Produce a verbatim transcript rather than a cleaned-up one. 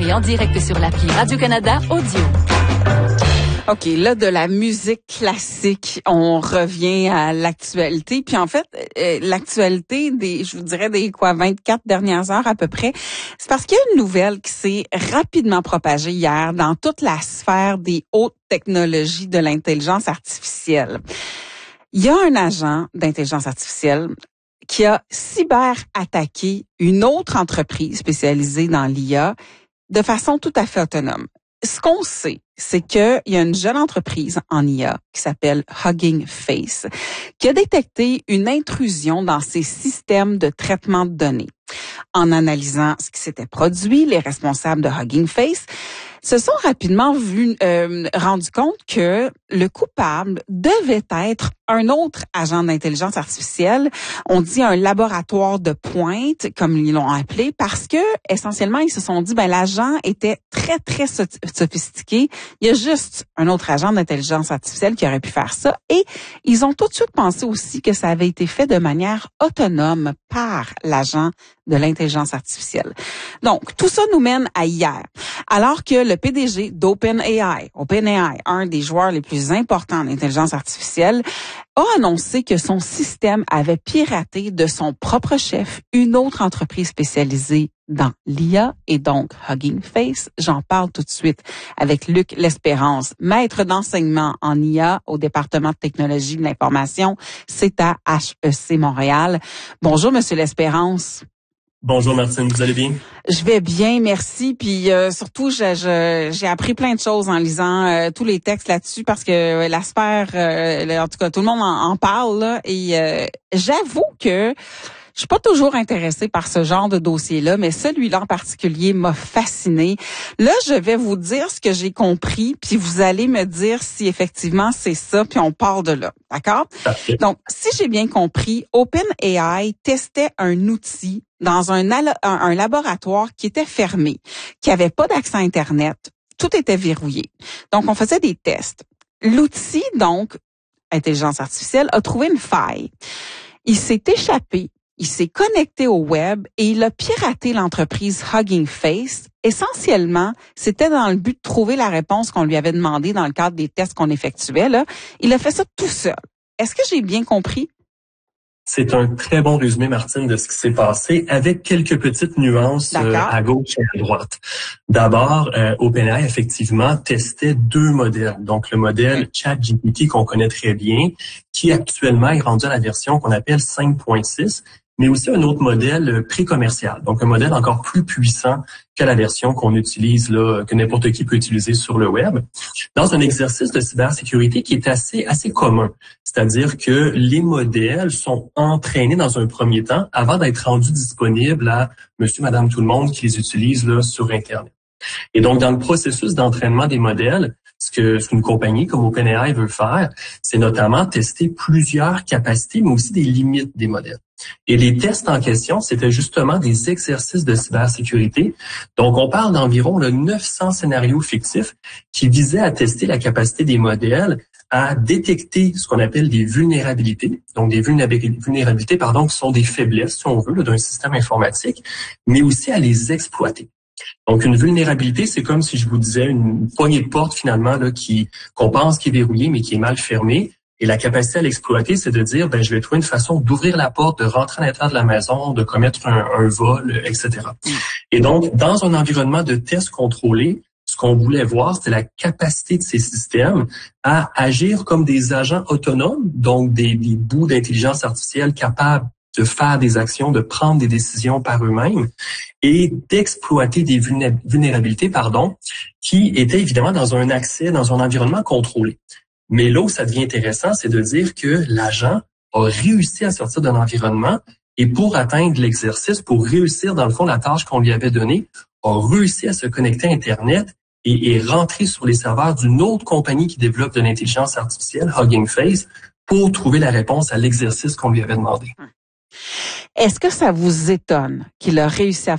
et en direct sur l'appli Radio-Canada Audio. OK, là, de la musique classique, on revient à l'actualité. Puis en fait, euh, l'actualité des, je vous dirais, des quoi, vingt-quatre dernières heures à peu près, c'est parce qu'il y a une nouvelle qui s'est rapidement propagée hier dans toute la sphère des hautes technologies de l'intelligence artificielle. Il y a un agent d'intelligence artificielle qui a cyber-attaqué une autre entreprise spécialisée dans l'I A de façon tout à fait autonome. Ce qu'on sait, c'est qu'il y a une jeune entreprise en I A qui s'appelle Hugging Face qui a détecté une intrusion dans ses systèmes de traitement de données. En analysant ce qui s'était produit, les responsables de Hugging Face se sont rapidement vus, euh, rendus compte que le coupable devait être un autre agent d'intelligence artificielle. On dit un laboratoire de pointe, comme ils l'ont appelé, parce que essentiellement ils se sont dit ben l'agent était très très sophistiqué. Il y a juste un autre agent d'intelligence artificielle qui aurait pu faire ça. Et ils ont tout de suite pensé aussi que ça avait été fait de manière autonome par l'agent de l'intelligence artificielle. Donc, tout ça nous mène à hier. Alors que le P D G d'OpenAI, OpenAI, un des joueurs les plus importants en intelligence artificielle, a annoncé que son système avait piraté de son propre chef une autre entreprise spécialisée dans l'I A et donc Hugging Face. J'en parle tout de suite avec Luc L'Espérance, maître d'enseignement en I A au département de technologie de l'information. C'est à H E C Montréal. Bonjour, Monsieur L'Espérance. Bonjour Martine, vous allez bien? Je vais bien, merci. Puis euh, surtout, je, je, j'ai appris plein de choses en lisant euh, tous les textes là-dessus parce que euh, la sphère, euh, en tout cas, tout le monde en, en parle. Là, et euh, j'avoue que je suis pas toujours intéressée par ce genre de dossier-là, mais celui-là en particulier m'a fascinée. Là, je vais vous dire ce que j'ai compris, puis vous allez me dire si effectivement c'est ça, puis on part de là, d'accord? Parfait. Donc, si j'ai bien compris, OpenAI testait un outil dans un, un, un laboratoire qui était fermé, qui avait pas d'accès à Internet, tout était verrouillé. Donc, on faisait des tests. L'outil, donc, intelligence artificielle, a trouvé une faille. Il s'est échappé. Il s'est connecté au web et il a piraté l'entreprise Hugging Face. Essentiellement, c'était dans le but de trouver la réponse qu'on lui avait demandé dans le cadre des tests qu'on effectuait. Là, il a fait ça tout seul. Est-ce que j'ai bien compris? C'est un très bon résumé, Martine, de ce qui s'est passé, avec quelques petites nuances euh, à gauche et à droite. D'abord, euh, OpenAI, effectivement, testait deux modèles. Donc, le modèle ChatGPT qu'on connaît très bien, qui actuellement est rendu à la version qu'on appelle cinq point six, mais aussi un autre modèle pré-commercial. Donc, un modèle encore plus puissant que la version qu'on utilise, là, que n'importe qui peut utiliser sur le web, dans un exercice de cybersécurité qui est assez, assez commun. C'est-à-dire que les modèles sont entraînés dans un premier temps avant d'être rendus disponibles à monsieur, madame, tout le monde qui les utilise là, sur Internet. Et donc, dans le processus d'entraînement des modèles, ce que ce qu'une compagnie comme OpenAI veut faire, c'est notamment tester plusieurs capacités, mais aussi des limites des modèles. Et les tests en question, c'était justement des exercices de cybersécurité. Donc, on parle d'environ là, neuf cents scénarios fictifs qui visaient à tester la capacité des modèles à détecter ce qu'on appelle des vulnérabilités. Donc, des vulnérabilités, pardon, qui sont des faiblesses, si on veut, là, d'un système informatique, mais aussi à les exploiter. Donc, une vulnérabilité, c'est comme si je vous disais une poignée de porte, finalement, là, qui qu'on pense qui est verrouillée, mais qui est mal fermée. Et la capacité à l'exploiter, c'est de dire, ben, je vais trouver une façon d'ouvrir la porte, de rentrer à l'intérieur de la maison, de commettre un, un vol, et cetera. Et donc, dans un environnement de test contrôlé, ce qu'on voulait voir, c'était la capacité de ces systèmes à agir comme des agents autonomes, donc des, des bouts d'intelligence artificielle capables de faire des actions, de prendre des décisions par eux-mêmes et d'exploiter des vulnérabilités, pardon, qui étaient évidemment dans un accès, dans un environnement contrôlé. Mais là où ça devient intéressant, c'est de dire que l'agent a réussi à sortir d'un environnement et pour atteindre l'exercice, pour réussir dans le fond la tâche qu'on lui avait donnée, a réussi à se connecter à Internet et est rentré sur les serveurs d'une autre compagnie qui développe de l'intelligence artificielle, Hugging Face, pour trouver la réponse à l'exercice qu'on lui avait demandé. Est-ce que ça vous étonne qu'il a réussi à